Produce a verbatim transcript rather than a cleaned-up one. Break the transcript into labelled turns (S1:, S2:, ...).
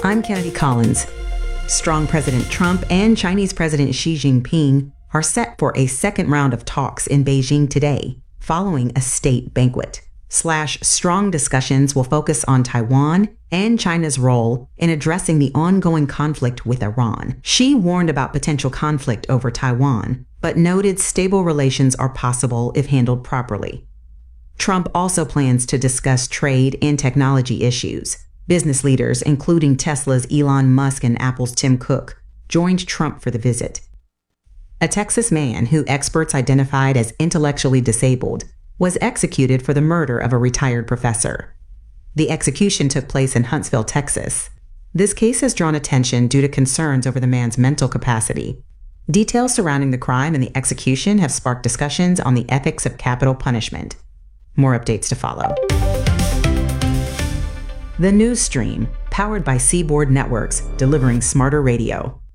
S1: I'm Kennedy Collins. Strong President Trump and Chinese President Xi Jinping are set for a second round of talks in Beijing today, following a state banquet. Slash strong discussions will focus on Taiwan and China's role in addressing the ongoing conflict with Iran. Xi warned about potential conflict over Taiwan, but noted stable relations are possible if handled properly. Trump also plans to discuss trade and technology issues. Business leaders, including Tesla's Elon Musk and Apple's Tim Cook, joined Trump for the visit. A Texas man who experts identified as intellectually disabled was executed for the murder of a retired professor. The execution took place in Huntsville, Texas. This case has drawn attention due to concerns over the man's mental capacity. Details surrounding the crime and the execution have sparked discussions on the ethics of capital punishment. More updates to follow. The News Stream, powered by Seaboard Networks, delivering smarter radio.